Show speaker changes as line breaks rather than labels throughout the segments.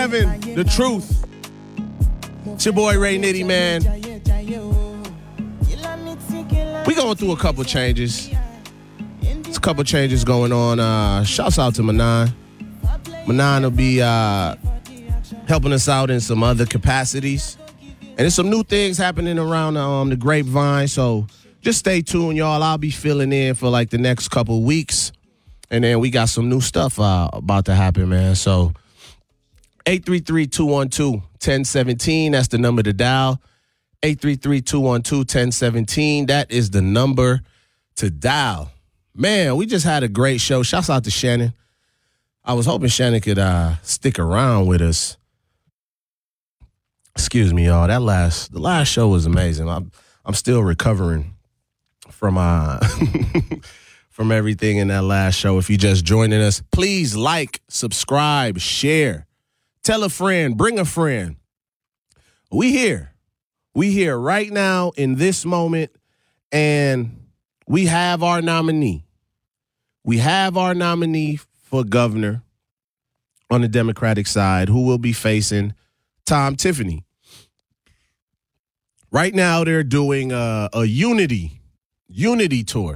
97, The Truth. It's your boy Ray Nitty, man. We going through a couple changes. There's a couple changes going on. Shouts out to Manan. Manan will be helping us out in some other capacities. And there's some new things happening around the grapevine, so just stay tuned, y'all. I'll be filling in for like the next couple weeks. And then we got some new stuff about to happen, man. So 833-212-1017, that's the number to dial. 833-212-1017, that is the number to dial. Man, we just had a great show. Shouts out to Shannon. I was hoping Shannon could stick around with us. Excuse me, y'all. The last show was amazing. I'm still recovering from from everything in that last show. If you just joining us, please like, subscribe, share, tell a friend, bring a friend. We here right now in this moment, and we have our nominee. We have our nominee for governor on the Democratic side, who will be facing Tom Tiffany. Right now, they're doing a unity tour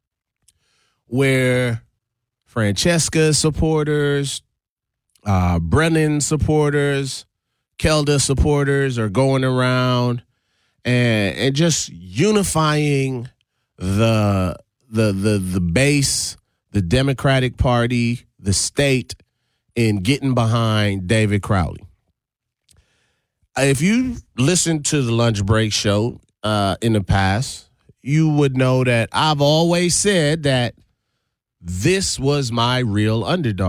where Francesca supporters, Brennan supporters, Kelda supporters are going around and just unifying the base, the Democratic Party, the state, in getting behind David Crowley. If you listened to the Lunch Break show in the past, you would know that I've always said that this was my real underdog.